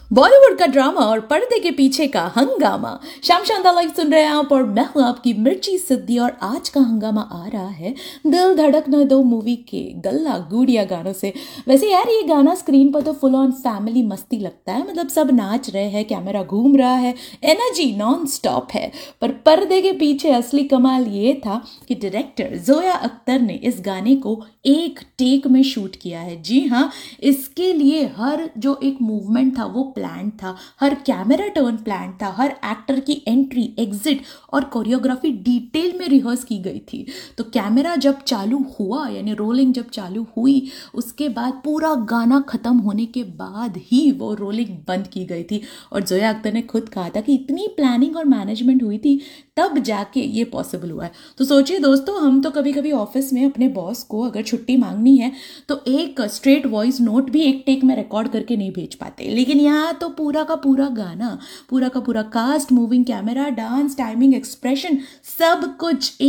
बॉलीवुड का ड्रामा और पर्दे के पीछे का हंगामा। शाम शानदार लाइव सुन रहे हैं आप और मैं हूं आपकी मिर्ची सिद्धि। और आज का हंगामा आ रहा है दिल धड़क न दो मूवी के गल्ला गुड़िया गानों से। वैसे यार ये गाना स्क्रीन पर तो फुल ऑन फैमिली मस्ती लगता है, मतलब सब नाच रहे हैं, कैमरा घूम रहा है, एनर्जी नॉन स्टॉप है। पर पर्दे के पीछे असली कमाल ये था कि डायरेक्टर जोया अख्तर ने इस गाने को एक टेक में शूट किया है। जी हाँ, इसके लिए हर जो एक मूवमेंट था वो प्लान था, हर कैमरा टर्न प्लान था, हर एक्टर की एंट्री एग्जिट और कोरियोग्राफी डिटेल में रिहर्स की गई थी। तो कैमरा जब चालू हुआ यानी रोलिंग जब चालू हुई, उसके बाद पूरा गाना खत्म होने के बाद ही वो रोलिंग बंद की गई थी। और जोया अख्तर ने खुद कहा था कि इतनी प्लानिंग और मैनेजमेंट हुई थी तब जाके ये पॉसिबल हुआ है। तो सोचिए दोस्तों, हम तो कभी कभी ऑफिस में अपने बॉस को अगर छुट्टी मांगनी है तो एक स्ट्रेट वॉइस नोट भी एक टेक में रिकॉर्ड करके नहीं भेज पाते, लेकिन यहाँ तो पूरा का पूरा गाना, पूरा का पूरा cast, moving camera, dance, timing, expression, सब कुछ